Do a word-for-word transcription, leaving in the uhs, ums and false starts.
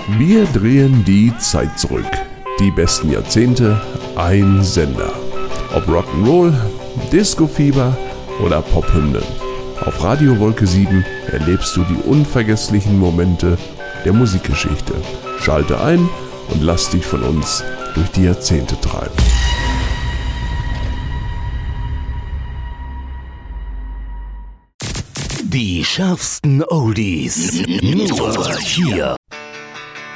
Wir drehen die Zeit zurück. Die besten Jahrzehnte, ein Sender. Ob Rock'n'Roll, Disco-Fieber oder Pophymnen. Auf Radio Wolke sieben erlebst du die unvergesslichen Momente der Musikgeschichte. Schalte ein und lass dich von uns durch die Jahrzehnte treiben. Die schärfsten Oldies. Nur hier